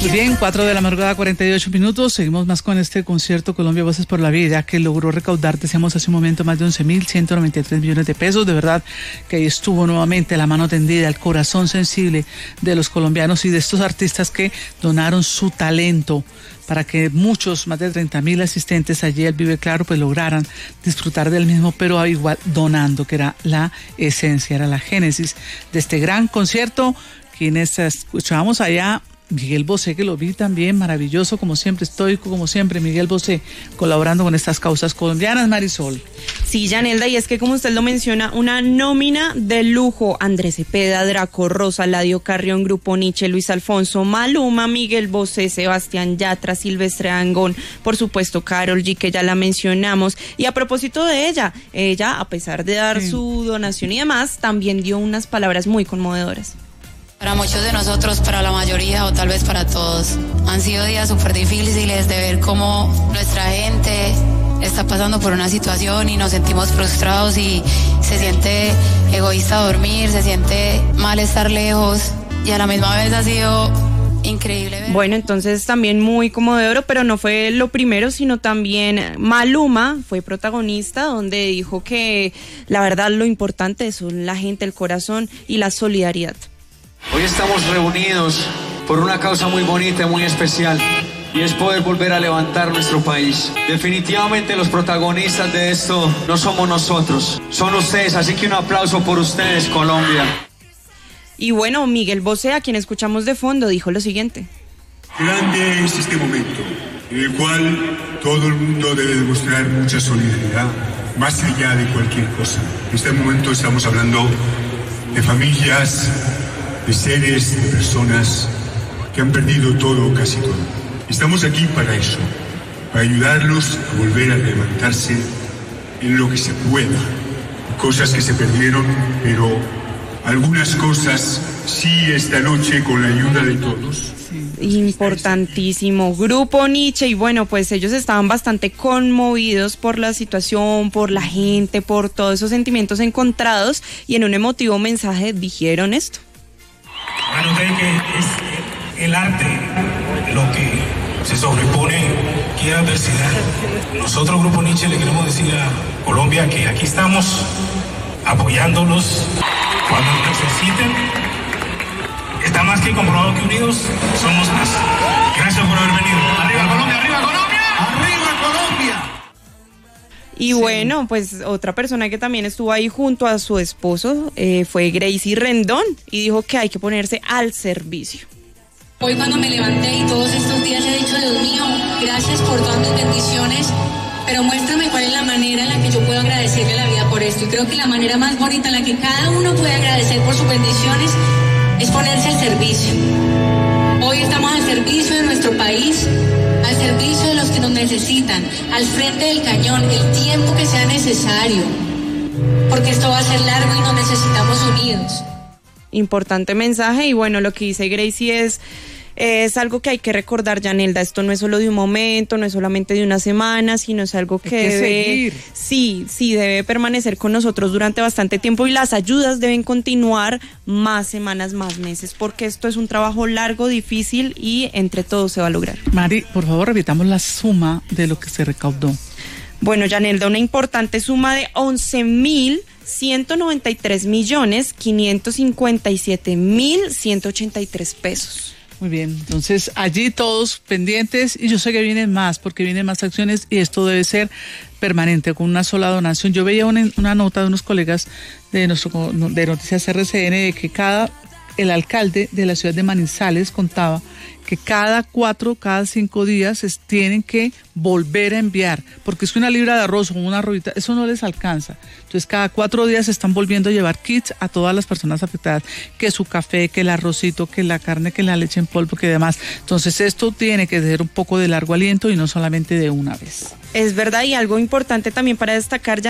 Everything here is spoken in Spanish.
Muy bien, 4 de la madrugada, 48 minutos. Seguimos más con este concierto Colombia Voces por la Vida, que logró recaudar, decíamos hace un momento, más de 11.193 millones de pesos. De verdad que ahí estuvo nuevamente la mano tendida, el corazón sensible de los colombianos y de estos artistas que donaron su talento para que muchos, más de 30.000 asistentes allí al Vive Claro, pues lograran disfrutar del mismo, pero igual donando, que era la esencia, era la génesis de este gran concierto. Quienes escuchábamos allá, Miguel Bosé, que lo vi también, maravilloso, como siempre, estoico, como siempre, Miguel Bosé, colaborando con estas causas colombianas, Marisol. Sí, Yanelda, y es que como usted lo menciona, una nómina de lujo: Andrés Cepeda, Draco Rosa, Ladio Carrión, Grupo Nietzsche, Luis Alfonso, Maluma, Miguel Bosé, Sebastián Yatra, Silvestre Dangond, por supuesto Karol G, que ya la mencionamos. Y a propósito de ella, a pesar de dar su donación y demás, también dio unas palabras muy conmovedoras. Para muchos de nosotros, para la mayoría o tal vez para todos, han sido días súper difíciles de ver cómo nuestra gente está pasando por una situación y nos sentimos frustrados y se siente egoísta dormir, se siente mal estar lejos y a la misma vez ha sido increíble ver. Bueno, entonces también muy conmovedor, pero no fue lo primero, sino también Maluma fue protagonista, donde dijo que la verdad lo importante son la gente, el corazón y la solidaridad. Hoy estamos reunidos por una causa muy bonita y muy especial, y es poder volver a levantar nuestro país. Definitivamente los protagonistas de esto no somos nosotros, son ustedes, así que un aplauso por ustedes, Colombia. Y bueno, Miguel Bosé, a quien escuchamos de fondo, dijo lo siguiente. Grande es este momento, en el cual todo el mundo debe demostrar mucha solidaridad, más allá de cualquier cosa. En este momento estamos hablando de familias, de seres, de personas que han perdido todo, casi todo. Estamos aquí para eso, para ayudarlos a volver a levantarse en lo que se pueda. Cosas que se perdieron, pero algunas cosas sí esta noche con la ayuda de todos. Importantísimo. Grupo Nietzsche, y bueno, pues ellos estaban bastante conmovidos por la situación, por la gente, por todos esos sentimientos encontrados, y en un emotivo mensaje dijeron esto. Bueno, creo que es el arte lo que se sobrepone cualquier adversidad. Nosotros, Grupo Nietzsche, le queremos decir a Colombia que aquí estamos apoyándolos cuando necesiten. Está más que comprobado que unidos somos más. Gracias por haber venido. ¡Arriba Colombia! ¡Arriba Colombia! ¡Arriba Colombia! Y bueno, pues otra persona que también estuvo ahí junto a su esposo fue Gracie Rendón, y dijo que hay que ponerse al servicio. Hoy cuando me levanté y todos estos días he dicho, Dios mío, gracias por todas mis bendiciones, pero muéstrame cuál es la manera en la que yo puedo agradecerle a la vida por esto. Y creo que la manera más bonita en la que cada uno puede agradecer por sus bendiciones es ponerse al servicio. Hoy estamos al servicio de nuestro país, al servicio de los que nos necesitan, al frente del cañón, el tiempo que sea necesario, porque esto va a ser largo y nos necesitamos unidos. Importante mensaje, y bueno, lo que dice Gracie es algo que hay que recordar, Yanelda. Esto no es solo de un momento, no es solamente de una semana, sino es algo que debe seguir. Sí, debe permanecer con nosotros durante bastante tiempo, y las ayudas deben continuar más semanas, más meses, porque esto es un trabajo largo, difícil, y entre todos se va a lograr. Mari, por favor, repitamos la suma de lo que se recaudó. Bueno, Yanelda, una importante suma de 11.193.557.183 pesos. Muy bien, entonces allí todos pendientes, y yo sé que vienen más, porque vienen más acciones, y esto debe ser permanente, con una sola donación. Yo veía una nota de unos colegas de Noticias RCN de que el alcalde de la ciudad de Manizales contaba que cada 5 días tienen que volver a enviar, porque es que una libra de arroz o una arrobita, eso no les alcanza. Entonces cada 4 días están volviendo a llevar kits a todas las personas afectadas, que su café, que el arrocito, que la carne, que la leche en polvo, que demás. Entonces esto tiene que ser un poco de largo aliento y no solamente de una vez. Es verdad, y algo importante también para destacar,